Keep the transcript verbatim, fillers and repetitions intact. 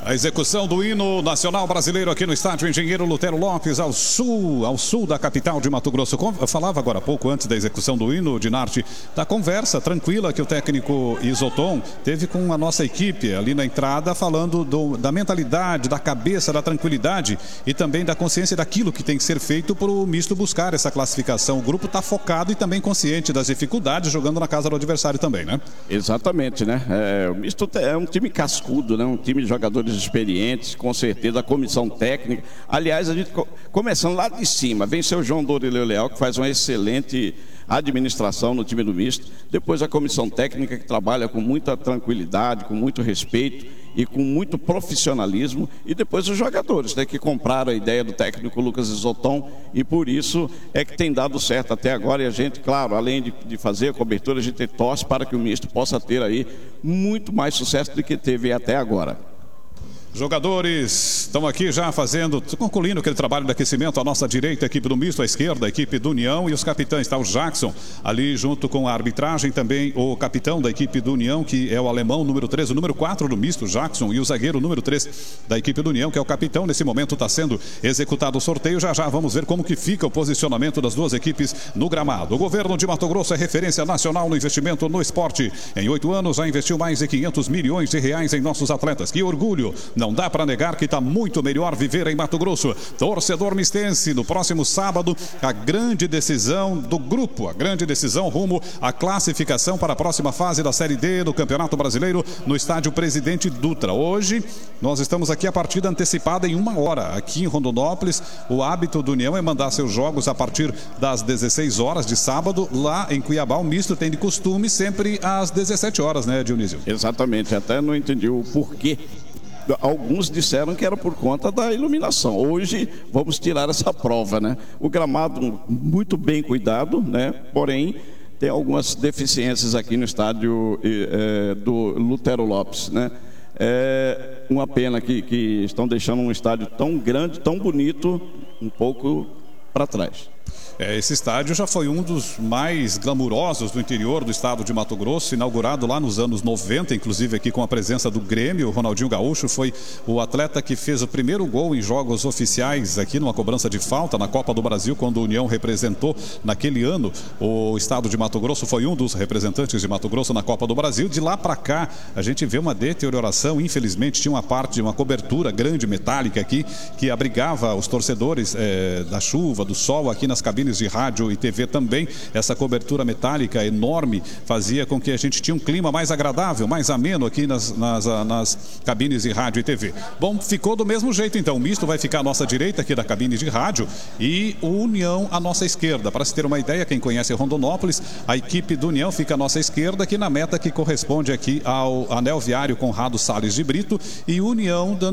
A execução do hino nacional brasileiro aqui no estádio Engenheiro Lutero Lopes, ao sul, ao sul da capital de Mato Grosso. Eu falava agora há pouco, antes da execução do hino, Dinarte, da conversa tranquila que o técnico Isoton teve com a nossa equipe ali na entrada, falando do, da mentalidade, da cabeça, da tranquilidade e também da consciência daquilo que tem que ser feito para o misto buscar essa classificação. O grupo está focado e também consciente das dificuldades, jogando na casa do adversário também, né? Exatamente, né? É, o misto é um time cascudo, né? Um time de jogadores experientes, com certeza, a comissão técnica. Aliás, a gente começando lá de cima, venceu o João Dorileu Leal, que faz uma excelente administração no time do misto. Depois a comissão técnica, que trabalha com muita tranquilidade, com muito respeito e com muito profissionalismo. E depois os jogadores, né, que compraram a ideia do técnico Lucas Isoton, e por isso é que tem dado certo até agora. E a gente, claro, além de, de fazer a cobertura, a gente torce para que o misto possa ter aí muito mais sucesso do que teve até agora. Jogadores estão aqui já fazendo, concluindo aquele trabalho de aquecimento. À nossa direita, a equipe do misto, à esquerda, a equipe do União, e os capitães. Está o Jackson ali junto com a arbitragem, também o capitão da equipe do União, que é o alemão número três, o número quatro do misto, Jackson, e o zagueiro número três da equipe do União, que é o capitão. Nesse momento está sendo executado o sorteio. Já já vamos ver como que fica o posicionamento das duas equipes no gramado. O governo de Mato Grosso é referência nacional no investimento no esporte. Em oito anos já investiu mais de quinhentos milhões de reais em nossos atletas. Que orgulho! Não dá para negar que está muito melhor viver em Mato Grosso. Torcedor mistense, no próximo sábado, a grande decisão do grupo, a grande decisão rumo à classificação para a próxima fase da Série D do Campeonato Brasileiro no estádio Presidente Dutra. Hoje, nós estamos aqui a partida antecipada em uma hora. Aqui em Rondonópolis, o hábito do União é mandar seus jogos a partir das dezesseis horas de sábado. Lá em Cuiabá, o misto tem de costume sempre às dezessete horas, né, Dionísio? Exatamente, até não entendi o porquê. Alguns disseram que era por conta da iluminação. Hoje vamos tirar essa prova, né? O gramado muito bem cuidado, né? Porém, tem algumas deficiências aqui no estádio é, do Lutero Lopes, né? É uma pena que, que estão deixando um estádio tão grande, tão bonito, um pouco para trás. É, esse estádio já foi um dos mais glamurosos do interior do estado de Mato Grosso, inaugurado lá nos anos noventa, inclusive aqui com a presença do Grêmio. O Ronaldinho Gaúcho foi o atleta que fez o primeiro gol em jogos oficiais aqui numa cobrança de falta na Copa do Brasil, quando o União representou naquele ano o estado de Mato Grosso. Foi um dos representantes de Mato Grosso na Copa do Brasil. De lá para cá, a gente vê uma deterioração. Infelizmente, tinha uma parte de uma cobertura grande metálica aqui que abrigava os torcedores é, da chuva, do sol, aqui nas cabines de rádio e T V também. Essa cobertura metálica enorme fazia com que a gente tinha um clima mais agradável, mais ameno aqui nas, nas, nas cabines de rádio e T V. Bom, ficou do mesmo jeito então. O misto vai ficar à nossa direita aqui da cabine de rádio e o União à nossa esquerda. Para se ter uma ideia, quem conhece Rondonópolis, a equipe do União fica à nossa esquerda, aqui na meta que corresponde aqui ao anel viário Conrado Salles de Brito, e União dando